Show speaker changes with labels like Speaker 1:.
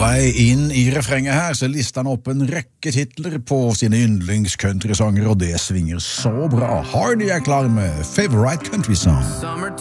Speaker 1: vei inn i refrenget her, så lister han opp en rekke titler på sine yndlings-countrysanger, og det svinger så bra. Hardy er klar med Favorite Country Song.